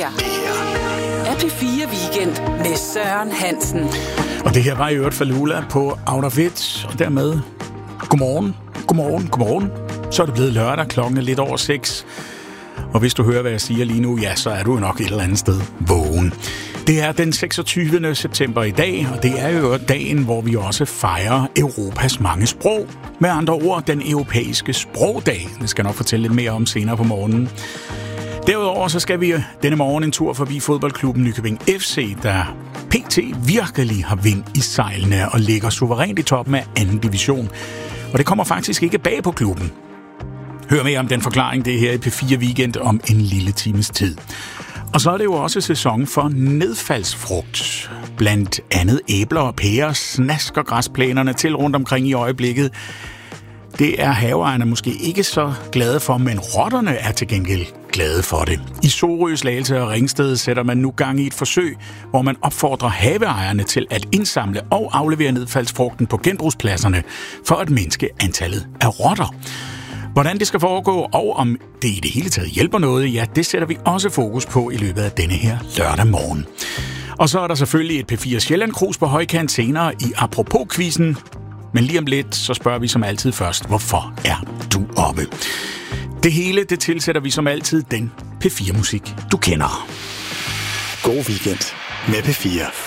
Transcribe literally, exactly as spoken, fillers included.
her er P fire Weekend med Søren Hansen. Og det her var i øvrigt Falula på Out of It, og dermed godmorgen, godmorgen, godmorgen. Så er det blevet lørdag, klokken er lidt over seks. Og hvis du hører, hvad jeg siger lige nu, ja, så er du nok et eller andet sted vågen. Det er den seksogtyvende september i dag, og det er jo dagen, hvor vi også fejrer Europas mange sprog. Med andre ord, den europæiske sprogdag. Det skal jeg nok fortælle lidt mere om senere på morgenen. Derudover så skal vi denne morgen en tur forbi fodboldklubben Nykøbing F C, der P T virkelig har vind i sejlene og ligger suverænt i toppen af anden division. Og det kommer faktisk ikke bag på klubben. Hør mere om den forklaring, det er her i P fire Weekend om en lille times tid. Og så er det jo også sæson for nedfaldsfrugt. Blandt andet æbler og pærer snasker græsplænerne til rundt omkring i øjeblikket. Det er haveejerne måske ikke så glade for, men rotterne er til gengæld glade for det. I Sorø, Slagelse og Ringsted sætter man nu gang i et forsøg, hvor man opfordrer haveejerne til at indsamle og aflevere nedfaldsfrugten på genbrugspladserne for at mindske antallet af rotter. Hvordan det skal foregå, og om det i det hele taget hjælper noget, ja, det sætter vi også fokus på i løbet af denne her lørdag morgen. Og så er der selvfølgelig et P fire Sjælland-krus på højkant senere i Apropos-quizzen. Men lige om lidt, så spørger vi som altid først, hvorfor er du oppe? Det hele, det tilsætter vi som altid den P fire musik, du kender. God weekend med P fire.